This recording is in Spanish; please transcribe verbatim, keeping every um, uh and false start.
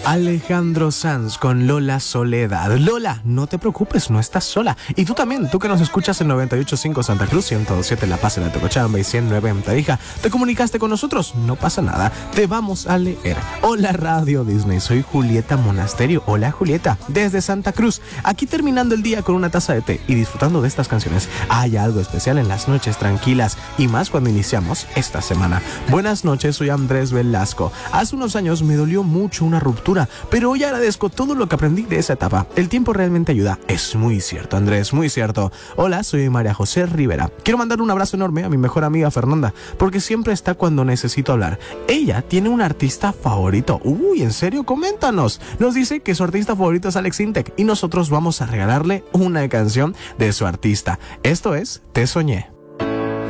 Alejandro Sanz con Lola Soledad. Lola, no te preocupes, no estás sola. Y tú también, tú que nos escuchas en noventa y ocho punto cinco Santa Cruz, ciento dos punto siete La Paz en la Tocochabamba y ciento nueve en Tarija, te comunicaste con nosotros, no pasa nada, te vamos a leer. Hola Radio Disney, soy Julieta Monasterio. Hola Julieta, desde Santa Cruz, aquí terminando el día con una taza de té y disfrutando de estas canciones. Hay algo especial en las noches tranquilas y más cuando iniciamos esta semana. Buenas noches, soy Andrés Velasco. Hace unos años me dolió mucho una ruptura, pero hoy agradezco todo lo que aprendí de esa etapa. El tiempo realmente ayuda. Es muy cierto, Andrés, muy cierto. Hola, soy María José Rivera. Quiero mandar un abrazo enorme a mi mejor amiga Fernanda, porque siempre está cuando necesito hablar. Ella tiene un artista favorito. Uy, ¿en serio? Coméntanos. Nos dice que su artista favorito es Alex Intec y nosotros vamos a regalarle una canción de su artista. Esto es Te Soñé.